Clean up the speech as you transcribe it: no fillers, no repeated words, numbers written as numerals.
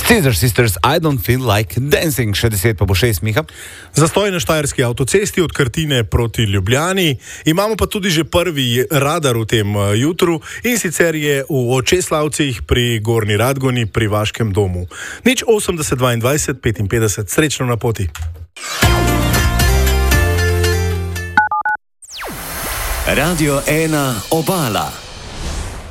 Scissor Sisters, I don't feel like dancing, še 10 pa bo 6, Miha. Zastoj na štajerski avtocesti od Krtine proti Ljubljani. Imamo pa tudi že prvi radar v tem jutru in sicer je v Očeslavcih pri Gornji Radgoni pri Vaškem domu. 80 22 55, srečno na poti. Radio 1 Obala.